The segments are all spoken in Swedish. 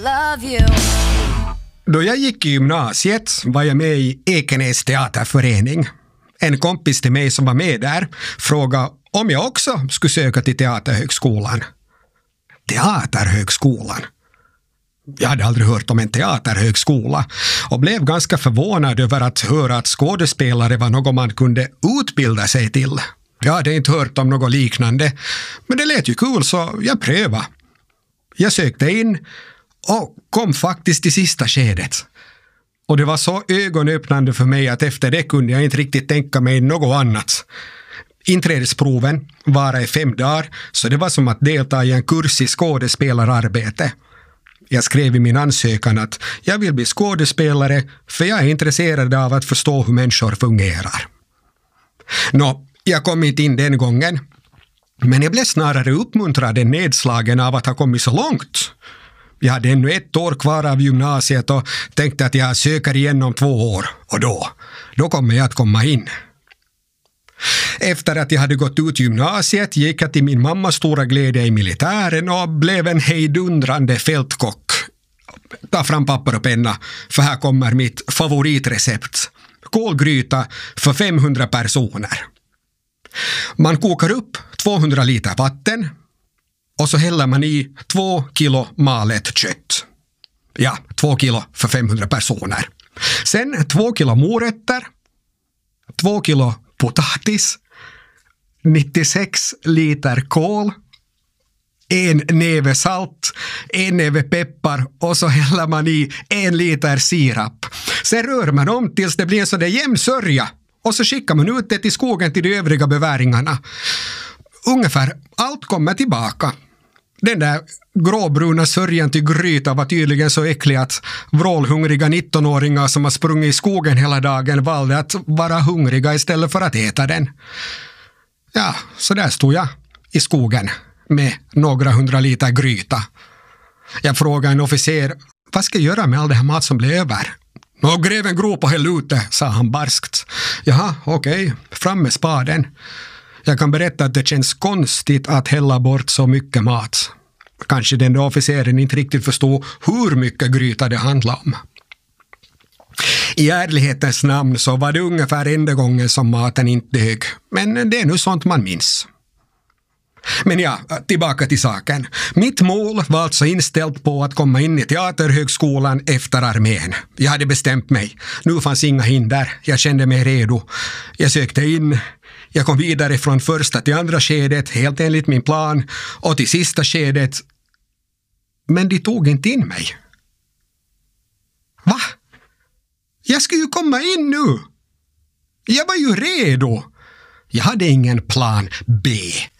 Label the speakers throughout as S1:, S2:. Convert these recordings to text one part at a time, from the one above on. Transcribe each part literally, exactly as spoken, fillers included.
S1: Love you.
S2: Då jag gick i gymnasiet var jag med i Ekenäs teaterförening. En kompis till mig som var med där frågade om jag också skulle söka till teaterhögskolan. Teaterhögskolan? Jag hade aldrig hört om en teaterhögskola och blev ganska förvånad över att höra att skådespelare var något man kunde utbilda sig till. Jag hade inte hört om något liknande, men det lät ju kul så jag prövade. Jag sökte in och kom faktiskt till sista skedet. Och det var så ögonöppnande för mig att efter det kunde jag inte riktigt tänka mig något annat. Inträdesproven var i fem dagar, så det var som att delta i en kurs i skådespelararbete. Jag skrev i min ansökan att jag vill bli skådespelare för jag är intresserad av att förstå hur människor fungerar. Nå, jag kom inte in den gången, men jag blev snarare uppmuntrad än nedslagen av att ha kommit så långt. Jag hade ännu ett år kvar av gymnasiet och tänkte att jag söker igen om två år. Och då, då kommer jag att komma in. Efter att jag hade gått ut gymnasiet gick jag till min mammas stora glädje i militären och blev en hejdundrande fältkock. Ta fram papper och penna, för här kommer mitt favoritrecept. Kålgryta för femhundra personer. Man kokar upp tvåhundra liter vatten och så häller man i två kilo malet kött. Ja, två kilo för femhundra personer. Sen två kilo morötter, två kilo potatis, nittiosex liter kål, en näve salt, en näve peppar och så häller man i en liter sirap. Sen rör man om tills det blir en sån där jämn sörja och så skickar man ut det till skogen till de övriga beväringarna. Ungefär allt kommer tillbaka. Den där gråbruna sörjan till gryta var tydligen så äcklig att vrålhungriga nittonåringar som har sprungit i skogen hela dagen valde att vara hungriga istället för att äta den. Ja, så där stod jag i skogen med några hundra liter gryta. Jag frågade en officer, vad ska jag göra med all det här mat som blev över? Nå, gräv en grop och häll ut det, sa han barskt. Jaha, okej, okay. Fram med spaden. Jag kan berätta att det känns konstigt att hälla bort så mycket mat. Kanske den där officeren inte riktigt förstod hur mycket gryta det handlar om. I ärlighetens namn så var det ungefär enda gången som maten inte dög. Men det är nu sånt man minns. Men ja, tillbaka till saken. Mitt mål var alltså inställt på att komma in i teaterhögskolan efter armén. Jag hade bestämt mig. Nu fanns inga hinder. Jag kände mig redo. Jag sökte in. Jag kom vidare från första till andra skedet helt enligt min plan och till sista skedet. Men de tog inte in mig. Va? Jag skulle ju komma in nu. Jag var ju redo. Jag hade ingen plan B.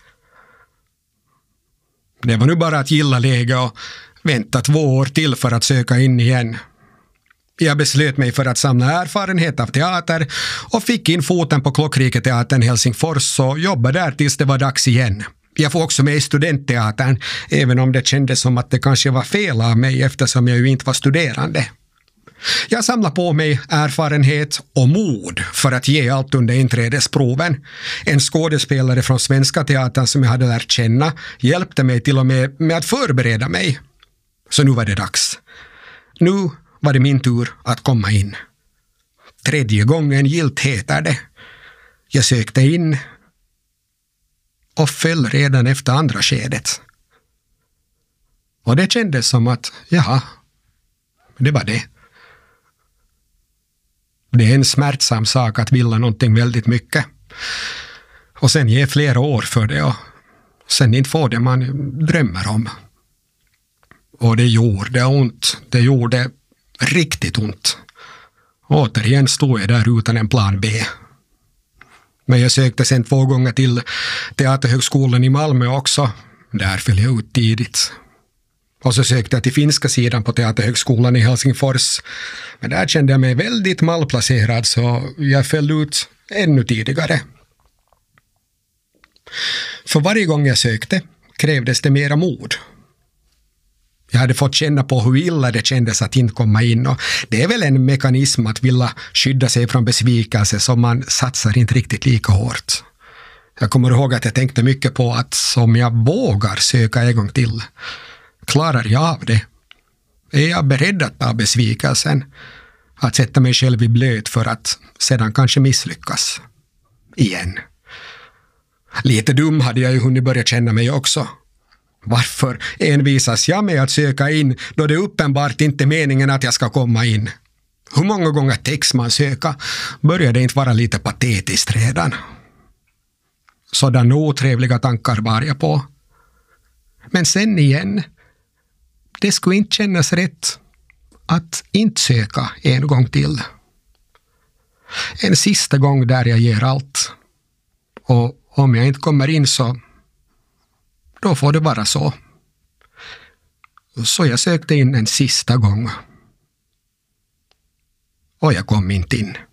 S2: Det var nu bara att gilla läge och vänta två år till för att söka in igen. Jag beslöt mig för att samla erfarenhet av teater och fick in foten på Klockriketeatern Helsingfors och jobbade där tills det var dags igen. Jag får också med i studentteatern, även om det kändes som att det kanske var fel av mig eftersom jag ju inte var studerande. Jag samlade på mig erfarenhet och mod för att ge allt under inträdesproven. En skådespelare från Svenska teatern som jag hade lärt känna hjälpte mig till och med med att förbereda mig. Så nu var det dags. Nu var det min tur att komma in. Tredje gången gilt heter det. Jag sökte in och föll redan efter andra skedet. Och det kändes som att, jaha, det var det. Det är en smärtsam sak att vilja någonting väldigt mycket. Och sen ge flera år för det och sen inte få det man drömmer om. Och det gjorde ont. Det gjorde riktigt ont. Återigen stod jag där utan en plan B. Men jag sökte sen två gånger till Teaterhögskolan i Malmö också. Där föll jag ut tidigt. Och så sökte jag till finska sidan på Teaterhögskolan i Helsingfors. Men där kände jag mig väldigt malplacerad så jag föll ut ännu tidigare. För varje gång jag sökte krävdes det mera mod. Jag hade fått känna på hur illa det kändes att inte komma in och det är väl en mekanism att vilja skydda sig från besvikelse så man satsar inte riktigt lika hårt. Jag kommer ihåg att jag tänkte mycket på att om jag vågar söka en gång till, klarar jag av det? är jag beredd att ta besvikelsen, att sätta mig själv i blöt för att sedan kanske misslyckas igen. Lite dum hade jag ju hunnit börja känna mig också. Varför envisas jag med att söka in då det uppenbart inte är meningen att jag ska komma in? Hur många gånger text man söka börjar det inte vara lite patetiskt redan? Sådana otrevliga tankar bar jag på. Men sen igen, det skulle inte kännas rätt att inte söka en gång till. En sista gång där jag ger allt. Och om jag inte kommer in så, då får det vara så. Så jag sökte in en sista gång. Och jag kom inte in.